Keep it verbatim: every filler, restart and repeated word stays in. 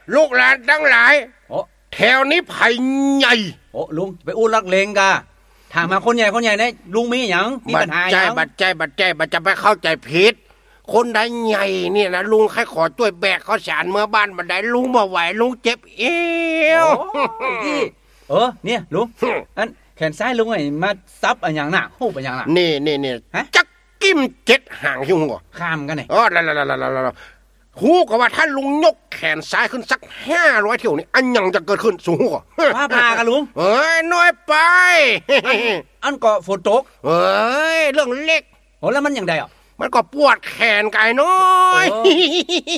ลูกหลานทั้งหลายโอ้แถวนี้ไผ่ใหญ่โอ้ลุงไปอู้ลักเลงกะถามมาคนใหญ่คนใหญ่เนี่ยลุงมีหยังมีปัญหาหยังบัดใจบัดใจบัดจะไปเข้าใจผิดคนใดใหญ่เนี่ยนะลุงแค่ขอช่วยแบกข้าวสารเมื่อบ้านบัดใดลุงบ่ไหวลุงเจ็บเอวเออเนี่ยลุงอันแขนซ้ายลุงไอ้มาซับอันหยังน่ะฮู้อันหยังน่ะนี่ๆๆจักกิ้มเจ็ดหางที่หัวข้ามกันนี่อ๋อๆๆๆฮู้ก็ว่าถ้าลุงยกแขนซ้ายขึ้นสักห้าร้อยเที่ยวนี่อันหยังจะเกิดขึ้นสูงกว่าว่าพากันลุงเอ้ยน้อยไปอันก็ฝนตกเอ้ยเรื่องเล็กโอ้แล้วมันหยังไดอ่ะมันก็ปวดแขนกายน้อย